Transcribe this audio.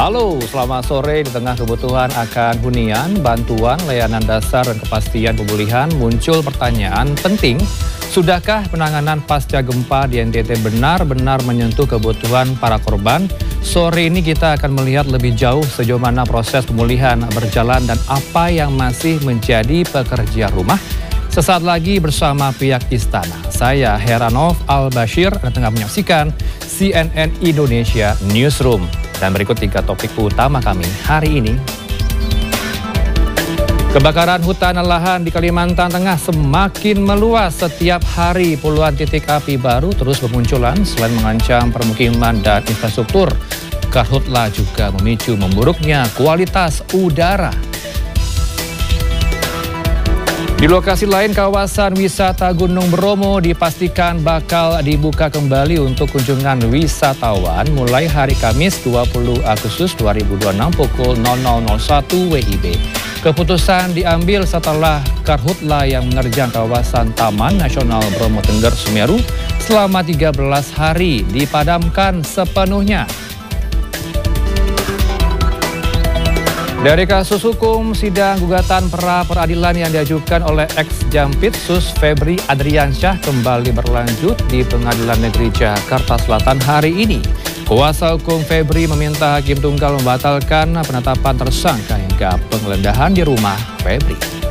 Halo, selamat sore. Di tengah kebutuhan akan hunian, bantuan, layanan dasar, dan kepastian pemulihan, muncul pertanyaan penting. Sudahkah penanganan pasca gempa di NTT benar-benar menyentuh kebutuhan para korban? Sore ini kita akan melihat lebih jauh sejauh mana proses pemulihan berjalan dan apa yang masih menjadi pekerjaan rumah. Sesaat lagi bersama pihak istana. Saya Heranov Al-Bashir, Anda tengah menyaksikan CNN Indonesia Newsroom. Dan berikut 3 topik utama kami hari ini. Kebakaran hutan dan lahan di Kalimantan Tengah semakin meluas. Setiap hari puluhan titik api baru terus bermunculan. Selain mengancam permukiman dan infrastruktur, karhutla juga memicu memburuknya kualitas udara. Di lokasi lain, kawasan wisata Gunung Bromo dipastikan bakal dibuka kembali untuk kunjungan wisatawan mulai hari Kamis 20 Agustus 2026 pukul 00.01 WIB. Keputusan diambil setelah karhutla yang menerjang kawasan Taman Nasional Bromo Tengger Semeru selama 13 hari dipadamkan sepenuhnya. Dari kasus hukum sidang gugatan pra-peradilan yang diajukan oleh ex-Jampitsus Febri Adriansyah kembali berlanjut di Pengadilan Negeri Jakarta Selatan hari ini. Kuasa hukum Febri meminta Hakim Tunggal membatalkan penetapan tersangka hingga penggeledahan di rumah Febri.